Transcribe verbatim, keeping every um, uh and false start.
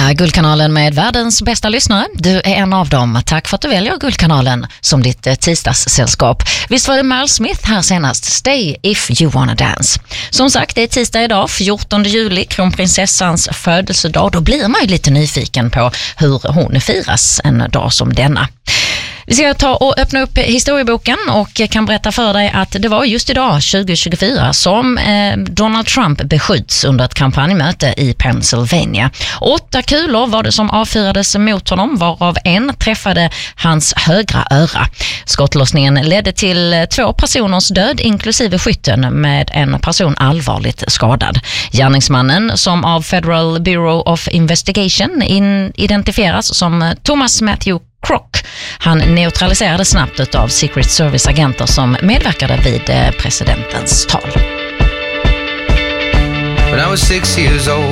här är Guldkanalen med världens bästa lyssnare. Du är en av dem. Tack för att du väljer Guldkanalen som ditt eh, tisdagssällskap. Visst var det Meryl Smith här senast. Stay if you wanna dance. Som sagt, det är tisdag idag, fjortonde juli, kronprinsessans födelsedag. Då blir man ju lite nyfiken på hur hon firas en dag som denna. Vi ska ta och öppna upp historieboken och kan berätta för dig att det var just idag, tjugo tjugofyra, som eh, Donald Trump beskjuts under ett kampanjmöte i Pennsylvania. Åtta kulor var det som avfyrades mot honom, varav en träffade hans högra öra. Skottlossningen ledde till två personers död, inklusive skytten, med en person allvarligt skadad. Gärningsmannen, som av Federal Bureau of Investigation in- identifieras som Thomas Matthew Kroc, han neutraliserades snabbt av Secret Service-agenter som medverkade vid presidentens tal. When I was six years old